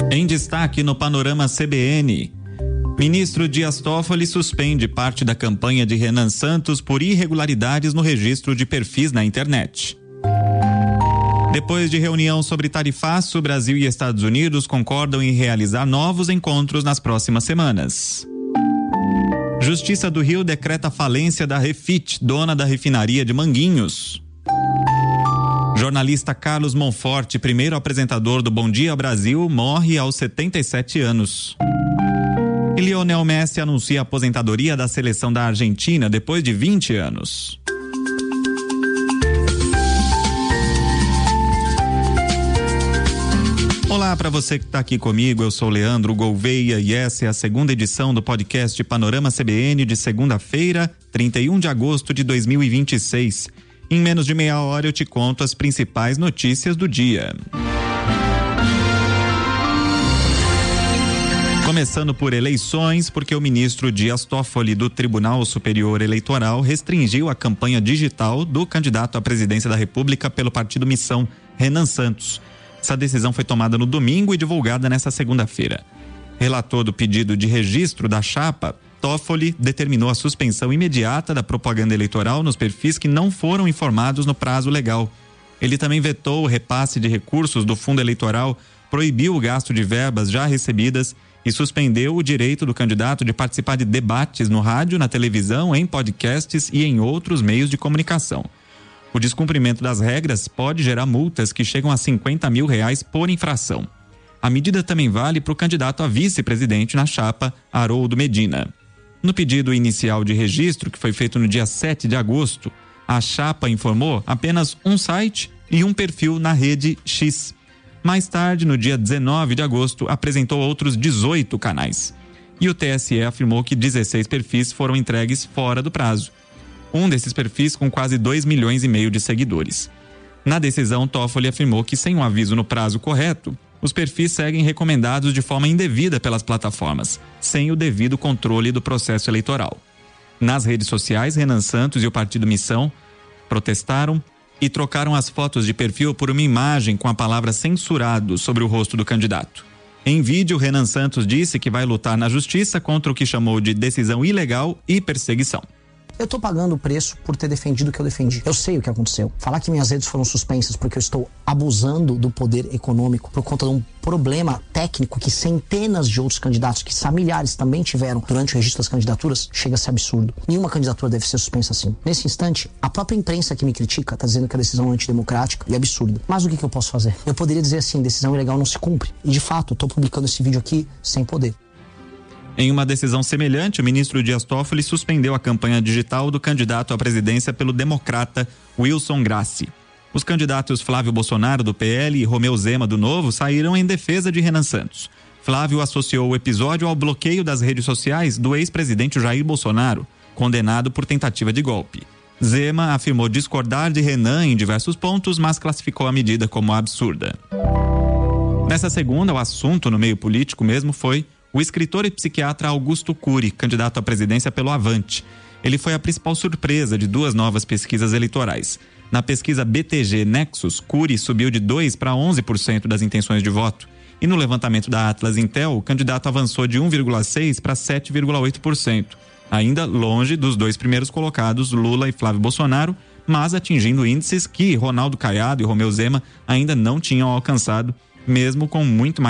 Em destaque no Panorama CBN, ministro Dias Toffoli suspende parte da campanha de Renan Santos por irregularidades no registro de perfis na internet. Depois de reunião sobre tarifaço, Brasil e Estados Unidos concordam em realizar novos encontros nas próximas semanas. Justiça do Rio decreta falência da Refit, dona da refinaria de Manguinhos. Jornalista Carlos Monforte, primeiro apresentador do Bom Dia Brasil, morre aos 77 anos. E Lionel Messi anuncia a aposentadoria da seleção da Argentina depois de 20 anos. Olá para você que está aqui comigo, eu sou Leandro Gouveia e essa é a segunda edição do podcast Panorama CBN de segunda-feira, 31 de agosto de 2026. Em menos de meia hora eu te conto as principais notícias do dia. Começando por eleições, porque o ministro Dias Toffoli do Tribunal Superior Eleitoral restringiu a campanha digital do candidato à presidência da República pelo partido Missão, Renan Santos. Essa decisão foi tomada no domingo e divulgada nesta segunda-feira. Relator do pedido de registro da chapa, Toffoli determinou a suspensão imediata da propaganda eleitoral nos perfis que não foram informados no prazo legal. Ele também vetou o repasse de recursos do fundo eleitoral, proibiu o gasto de verbas já recebidas e suspendeu o direito do candidato de participar de debates no rádio, na televisão, em podcasts e em outros meios de comunicação. O descumprimento das regras pode gerar multas que chegam a R$50 mil por infração. A medida também vale para o candidato a vice-presidente na chapa, Haroldo Medina. No pedido inicial de registro, que foi feito no dia 7 de agosto, a chapa informou apenas um site e um perfil na rede X. Mais tarde, no dia 19 de agosto, apresentou outros 18 canais. E o TSE afirmou que 16 perfis foram entregues fora do prazo. Um desses perfis com quase 2,5 milhões de seguidores. Na decisão, Toffoli afirmou que sem um aviso no prazo correto, os perfis seguem recomendados de forma indevida pelas plataformas, sem o devido controle do processo eleitoral. Nas redes sociais, Renan Santos e o partido Missão protestaram e trocaram as fotos de perfil por uma imagem com a palavra censurado sobre o rosto do candidato. Em vídeo, Renan Santos disse que vai lutar na justiça contra o que chamou de decisão ilegal e perseguição. Eu tô pagando o preço por ter defendido o que eu defendi. Eu sei o que aconteceu. Falar que minhas redes foram suspensas porque eu estou abusando do poder econômico por conta de um problema técnico que centenas de outros candidatos, que milhares também tiveram durante o registro das candidaturas, chega a ser absurdo. Nenhuma candidatura deve ser suspensa assim. Nesse instante, a própria imprensa que me critica tá dizendo que a decisão é antidemocrática e absurda. Mas o que eu posso fazer? Eu poderia dizer assim, decisão ilegal não se cumpre. E de fato, eu tô publicando esse vídeo aqui sem poder. Em uma decisão semelhante, o ministro Dias Toffoli suspendeu a campanha digital do candidato à presidência pelo democrata Wilson Grassi. Os candidatos Flávio Bolsonaro, do PL, e Romeu Zema, do Novo, saíram em defesa de Renan Santos. Flávio associou o episódio ao bloqueio das redes sociais do ex-presidente Jair Bolsonaro, condenado por tentativa de golpe. Zema afirmou discordar de Renan em diversos pontos, mas classificou a medida como absurda. Nessa segunda, o assunto no meio político mesmo foi o escritor e psiquiatra Augusto Cury, candidato à presidência pelo Avante. Ele foi a principal surpresa de duas novas pesquisas eleitorais. Na pesquisa BTG Nexus, Cury subiu de 2% para 11% das intenções de voto. E no levantamento da Atlas Intel, o candidato avançou de 1,6% para 7,8%. Ainda longe dos dois primeiros colocados, Lula e Flávio Bolsonaro, mas atingindo índices que Ronaldo Caiado e Romeu Zema ainda não tinham alcançado, mesmo com muito mais